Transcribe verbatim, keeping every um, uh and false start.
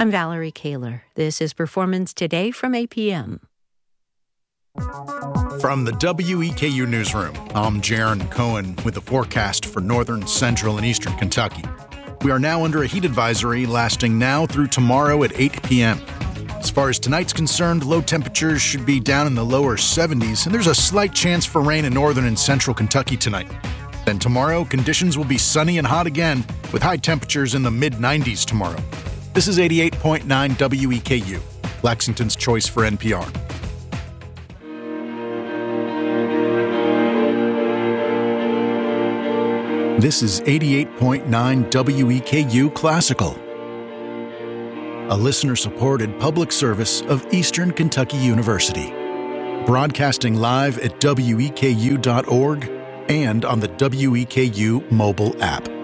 I'm Valerie Kaler. This is Performance Today from A P M. From the W E K U Newsroom, I'm Jaron Cohen with the forecast for northern, central, and eastern Kentucky. We are now under a heat advisory lasting now through tomorrow at eight p.m. As far as tonight's concerned, low temperatures should be down in the lower seventies, and there's a slight chance for rain in northern and central Kentucky tonight. Then tomorrow, conditions will be sunny and hot again, with high temperatures in the mid nineties tomorrow. This is eighty-eight point nine W E K U, Lexington's choice for N P R. This is eighty-eight point nine W E K U Classical, a listener-supported public service of Eastern Kentucky University, broadcasting live at W E K U dot org and on the W E K U mobile app.